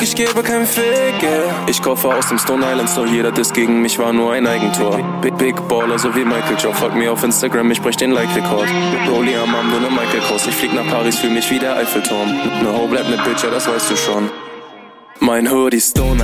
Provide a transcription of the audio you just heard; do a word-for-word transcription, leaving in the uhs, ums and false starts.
Ich gebe kein Fick, yeah. Ich kaufe aus dem Stone Island, doch jeder Diss gegen mich war nur ein Eigentor. Big, Big Baller, so wie Michael Joe. Folgt mir auf Instagram, ich brech den Like-Rekord. Rolli am Arm, nur ne Michael Kors. Ich flieg nach Paris, fühl mich wie der Eiffelturm. Ne Ho bleibt ne Bitch, ja das weißt du schon. Mein Hoodie Stone